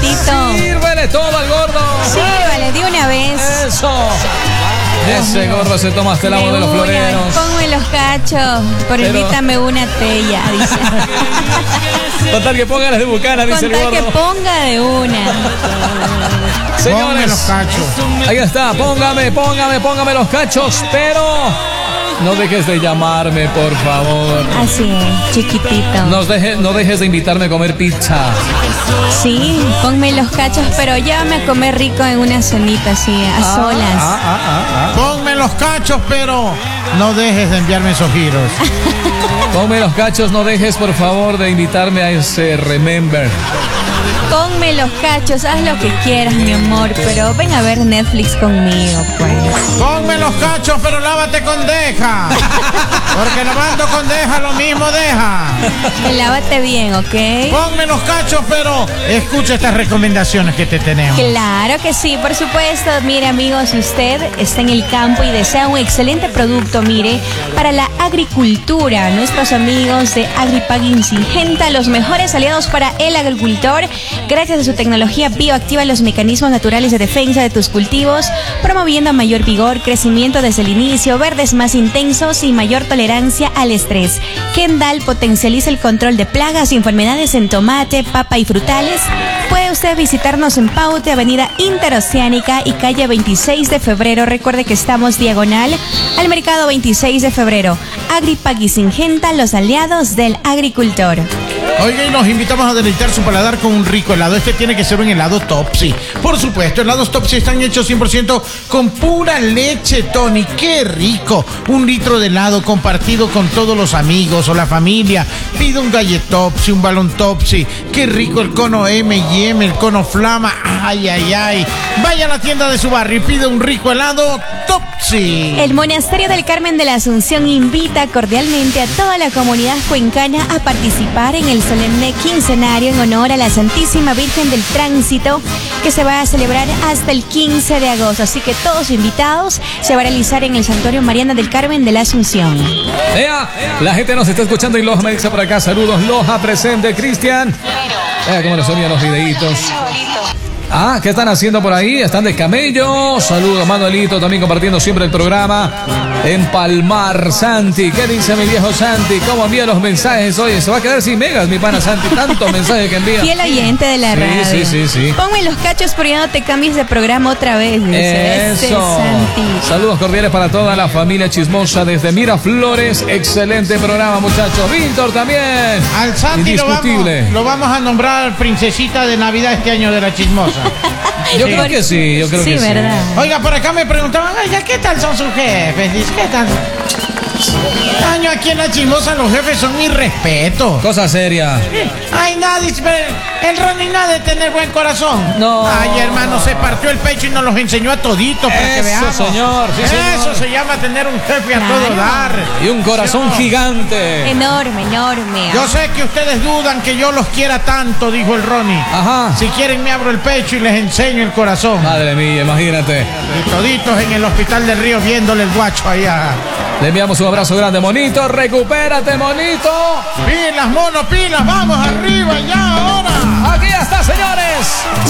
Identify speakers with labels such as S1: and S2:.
S1: chiquitito.
S2: Sírvele todo al gordo.
S1: Sírvale de una vez.
S2: Eso. Ese gordo se toma hasta el agua de los floreros.
S1: Ponme los cachos, pero invítame una tella, dice.
S2: Total que ponga las de Bucana, dice el gordo.
S1: Total que ponga de una.
S2: Señores,
S3: los cachos.
S2: Ahí está, póngame los cachos, pero no dejes de llamarme, por favor.
S1: Así es, chiquitito.
S2: No dejes de invitarme a comer pizza.
S1: Sí, ponme los cachos, pero llévame a comer rico en una cenita así, a solas.
S3: Ponme los cachos, pero no dejes de enviarme esos giros.
S2: Ponme los cachos, no dejes, por favor, de invitarme a ese Remember.
S1: Ponme los cachos, haz lo que quieras, mi amor, pero ven a ver Netflix conmigo, pues.
S3: Ponme los cachos, pero lávate con deja. Porque lavando con deja lo mismo deja.
S1: Lávate bien, ¿ok?
S3: Ponme los cachos, pero escucha estas recomendaciones que te tenemos.
S1: Claro que sí, por supuesto. Mire, amigos, si usted está en el campo y desea un excelente producto, mire, para la agricultura, nuestros amigos de Agripagui Syngenta, los mejores aliados para el agricultor, gracias a su tecnología bioactiva, los mecanismos naturales de defensa de tus cultivos, promoviendo mayor vigor, crecimiento desde el inicio, verdes más intensos y mayor tolerancia al estrés. Kendall potencializa el control de plagas y enfermedades en tomate, papa y frutales. Puede usted visitarnos en Paute, Avenida Interoceánica y calle 26 de febrero. Recuerde que estamos diagonal al mercado 26 de febrero. Agripagui Syngenta, los aliados del agricultor.
S3: Oiga, y los invitamos a deleitar su paladar con un rico helado. Este tiene que ser un helado Topsy. Por supuesto, helados Topsy están hechos 100% con pura leche, Tony. ¡Qué rico! 1 litro de helado compartido con todos los amigos o la familia. Pide un gallet Topsy, un balón Topsy. ¡Qué rico el cono M&M, el cono Flama! ¡Ay, ay, ay! Vaya a la tienda de su barrio y pide un rico helado Topsy.
S1: El Monasterio del Carmen de la Asunción invita cordialmente a toda la comunidad cuencana a participar en el solemne quincenario en honor a la Santísima Virgen del Tránsito, que se va a celebrar hasta el 15 de agosto. Así que todos invitados, se va a realizar en el Santuario Mariana del Carmen de la Asunción.
S2: La gente nos está escuchando y Loja me dice por acá, saludos, Loja presente, Cristian. Cómo nos sonían los videitos. ¿Qué están haciendo por ahí? Están de camello. Saludos, Manuelito, también compartiendo siempre el programa. En Palmar, Santi. ¿Qué dice mi viejo Santi? ¿Cómo envía los mensajes? Oye, se va a quedar sin megas, mi pana Santi. Tantos mensajes que envía.
S1: Fiel oyente de la radio.
S2: Sí.
S1: Ponme los cachos, pero ya no te cambies de programa otra vez. Dice.
S2: Eso.
S1: Santi.
S2: Saludos cordiales para toda la familia chismosa desde Miraflores. Excelente programa, muchachos. Víctor también.
S3: Al Santi lo vamos a nombrar princesita de Navidad este año de la chismosa.
S2: Yo creo que sí,
S1: ¿verdad?
S3: Oiga, por acá me preguntaban, oiga, ¿qué tal son sus jefes? Dice, ¿qué tal? Año aquí en la chismosa los jefes son mi respeto.
S2: Cosa seria.
S3: Ay, nadie, el Ronnie no ha de tener buen corazón.
S2: No.
S3: Ay, hermano, se partió el pecho y nos los enseñó a toditos para que veamos.
S2: Señor. Sí, señor.
S3: Eso se llama tener un jefe a todo dar.
S2: Y un corazón gigante.
S1: Enorme.
S3: Yo sé que ustedes dudan que yo los quiera tanto, dijo el Ronnie.
S2: Ajá.
S3: Si quieren me abro el pecho y les enseño el corazón.
S2: Madre mía, imagínate.
S3: Y toditos en el hospital del Río viéndole el guacho allá.
S2: Le enviamos un abrazo grande, monito. Recupérate, monito.
S3: Pilas, mono, pilas. Vamos arriba ya ahora.
S2: Aquí está, señores.